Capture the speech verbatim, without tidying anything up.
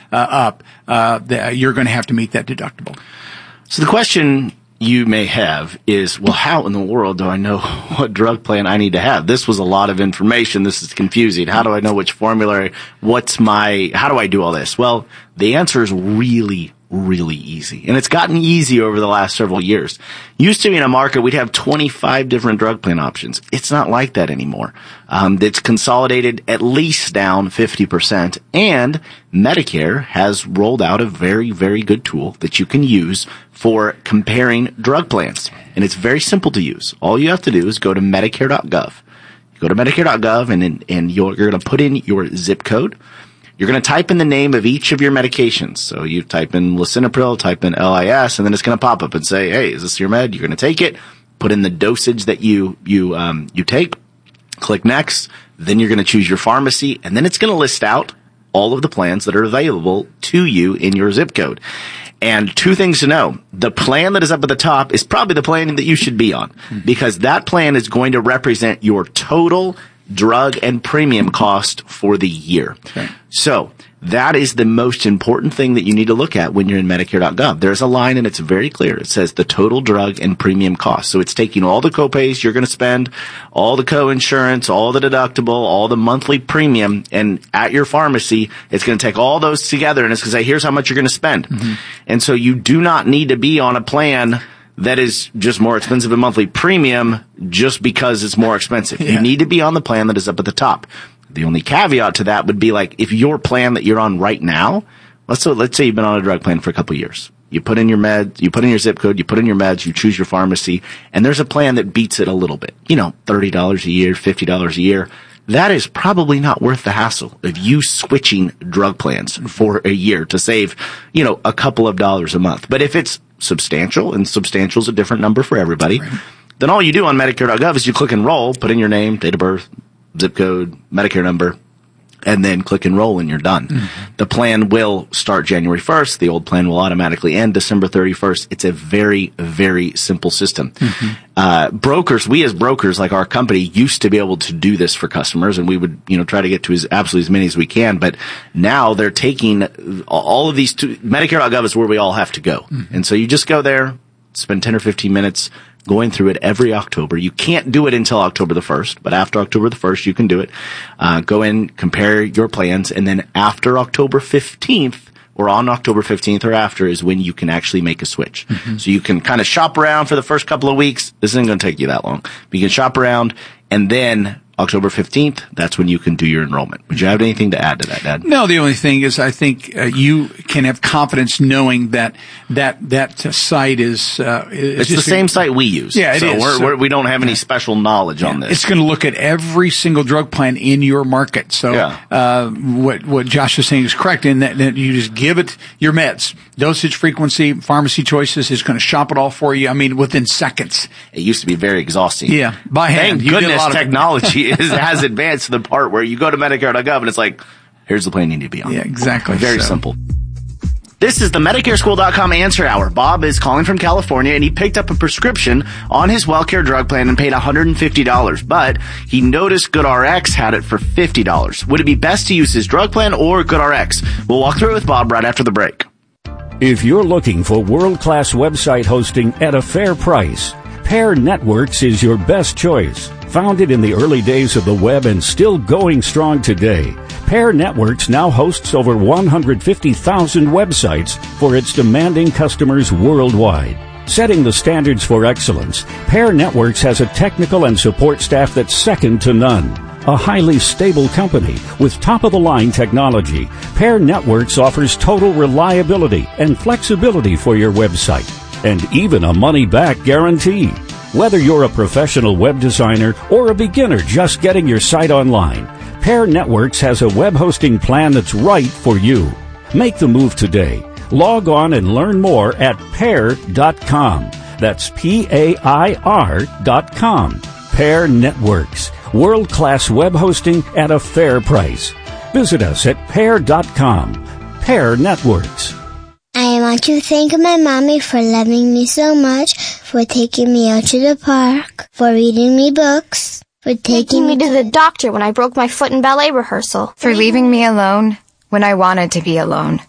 uh, up, uh, the, you're going to have to meet that deductible. So the question you may have is, well, how in the world do I know what drug plan I need to have? This was a lot of information. This is confusing. How do I know which formulary? What's my, how do I do all this? Well, the answer is really, really easy. And it's gotten easy over the last several years. Used to be in a market, we'd have twenty-five different drug plan options. It's not like that anymore. Um, it's consolidated at least down fifty percent. And Medicare has rolled out a very, very good tool that you can use for comparing drug plans. And it's very simple to use. All you have to do is go to Medicare dot gov. You go to Medicare dot gov and, and you're, you're going to put in your zip code. You're going to type in the name of each of your medications. So you type in lisinopril, type in L I S, and then it's going to pop up and say, hey, is this your med? You're going to take it, put in the dosage that you, you, um, you take, click next. Then you're going to choose your pharmacy, and then it's going to list out all of the plans that are available to you in your zip code. And two things to know. The plan that is up at the top is probably the plan that you should be on, because that plan is going to represent your total drug and premium cost for the year. Okay. So that is the most important thing that you need to look at when you're in Medicare dot gov. There's a line and it's very clear. It says the total drug and premium cost. So it's taking all the copays you're going to spend, all the co-insurance, all the deductible, all the monthly premium, and at your pharmacy, it's going to take all those together and it's going to say, here's how much you're going to spend. Mm-hmm. And so you do not need to be on a plan that is just more expensive in monthly premium just because it's more expensive. Yeah. You need to be on the plan that is up at the top. The only caveat to that would be, like, if your plan that you're on right now, let's say, let's say you've been on a drug plan for a couple of years. You put in your meds, you put in your zip code, you put in your meds, you choose your pharmacy, and there's a plan that beats it a little bit. You know, thirty dollars a year, fifty dollars a year. That is probably not worth the hassle of you switching drug plans for a year to save, you know, a couple of dollars a month. But if it's substantial, and substantial is a different number for everybody, right, then all you do on Medicare dot gov is you click enroll, put in your name, date of birth, zip code, Medicare number, and then click enroll and you're done. Mm-hmm. The plan will start January first. The old plan will automatically end December thirty-first. It's a very, very simple system. Mm-hmm. Uh, brokers, we as brokers, like our company, used to be able to do this for customers, and we would, you know, try to get to as absolutely as many as we can. But now they're taking all of these to Medicare dot gov is where we all have to go. Mm-hmm. And so you just go there, spend ten or fifteen minutes going through it every October. You can't do it until October the first, but after October the first, you can do it. Uh, go in, compare your plans, and then after October fifteenth, or on October fifteenth or after, is when you can actually make a switch. Mm-hmm. So you can kind of shop around for the first couple of weeks. This isn't going to take you that long. But you can shop around, and then October fifteenth, that's when you can do your enrollment. Would you have anything to add to that, Dad? No, the only thing is I think uh, you can have confidence knowing that that that uh, site is uh, is It's the same a, site we use. Yeah, it so is. We're, so we're, we don't have any special knowledge yeah, on this. It's going to look at every single drug plan in your market. So yeah. uh, what what Josh is saying is correct in that, that you just give it your meds, dosage, frequency, pharmacy choices. It's going to shop it all for you. I mean, within seconds. It used to be very exhausting. Yeah, by hand. Thank you goodness did a technology is, has advanced to the part where you go to Medicare dot gov and it's like, here's the plan you need to be on. Yeah, exactly. Very so. simple. This is the Medicare School dot com Answer Hour. Bob is calling from California, and he picked up a prescription on his WellCare drug plan and paid one hundred fifty dollars, but he noticed GoodRx had it for fifty dollars. Would it be best to use his drug plan or GoodRx? We'll walk through it with Bob right after the break. If you're looking for world-class website hosting at a fair price, Pair Networks is your best choice. Founded in the early days of the web and still going strong today, Pair Networks now hosts over one hundred fifty thousand websites for its demanding customers worldwide. Setting the standards for excellence, Pair Networks has a technical and support staff that's second to none. A highly stable company with top-of-the-line technology, Pair Networks offers total reliability and flexibility for your website, and even a money-back guarantee. Whether you're a professional web designer or a beginner just getting your site online, Pair Networks has a web hosting plan that's right for you. Make the move today. Log on and learn more at pair dot com. That's P A I R dot com. Pair Networks. World-class web hosting at a fair price. Visit us at pair dot com. Pair Networks. I want to thank my mommy for loving me so much, for taking me out to the park, for reading me books, for taking, taking me to the doctor when I broke my foot in ballet rehearsal, for leaving me alone when I wanted to be alone.